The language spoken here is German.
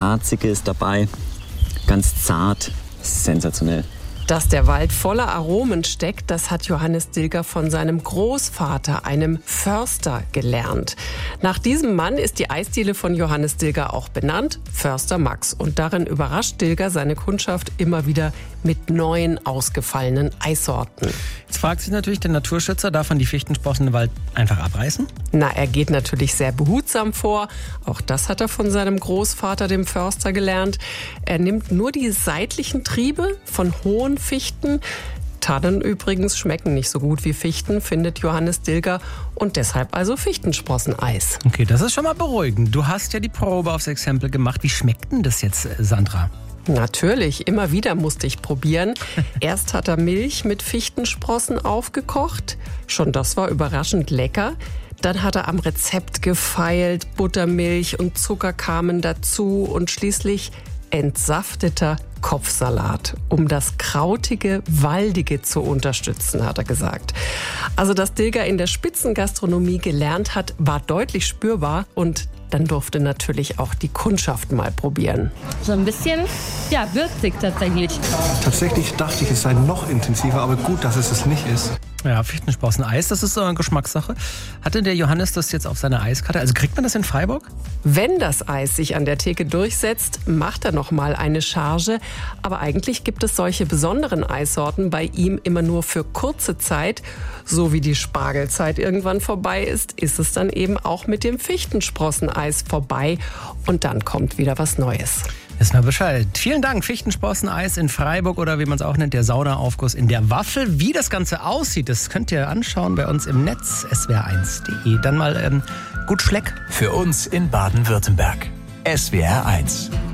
Harzige ist dabei. Ganz zart, sensationell. Dass der Wald voller Aromen steckt, das hat Johannes Dilger von seinem Großvater, einem Förster, gelernt. Nach diesem Mann ist die Eisdiele von Johannes Dilger auch benannt, Förster Max. Und darin überrascht Dilger seine Kundschaft immer wieder mit neuen, ausgefallenen Eissorten. Jetzt fragt sich natürlich der Naturschützer, darf man die Fichtensprossen im Wald einfach abreißen? Na, er geht natürlich sehr behutsam vor. Auch das hat er von seinem Großvater, dem Förster, gelernt. Er nimmt nur die seitlichen Triebe von hohen Fichten. Tannen übrigens schmecken nicht so gut wie Fichten, findet Johannes Dilger. Und deshalb also Fichtensprosseneis. Okay, das ist schon mal beruhigend. Du hast ja die Probe aufs Exempel gemacht. Wie schmeckt denn das jetzt, Sandra? Natürlich, immer wieder musste ich probieren. Erst hat er Milch mit Fichtensprossen aufgekocht. Schon das war überraschend lecker. Dann hat er am Rezept gefeilt, Buttermilch und Zucker kamen dazu und schließlich entsafteter Kopfsalat, um das krautige, waldige zu unterstützen, hat er gesagt. Also, dass Dilger in der Spitzengastronomie gelernt hat, war deutlich spürbar und dann durfte natürlich auch die Kundschaft mal probieren. So ein bisschen, würzig tatsächlich. Tatsächlich dachte ich, es sei noch intensiver, aber gut, dass es nicht ist. Ja, Fichtensprossen-Eis, das ist so eine Geschmackssache. Hatte der Johannes das jetzt auf seiner Eiskarte? Also kriegt man das in Freiburg? Wenn das Eis sich an der Theke durchsetzt, macht er noch mal eine Charge. Aber eigentlich gibt es solche besonderen Eissorten bei ihm immer nur für kurze Zeit. So wie die Spargelzeit irgendwann vorbei ist es dann eben auch mit dem Fichtensprosseneis vorbei. Und dann kommt wieder was Neues. Wissen wir Bescheid. Vielen Dank. Fichtensprosseneis in Freiburg oder wie man es auch nennt, der Saunaaufguss in der Waffel. Wie das Ganze aussieht, das könnt ihr anschauen bei uns im Netz, swr1.de. Dann mal gut Schleck. Für uns in Baden-Württemberg. SWR1.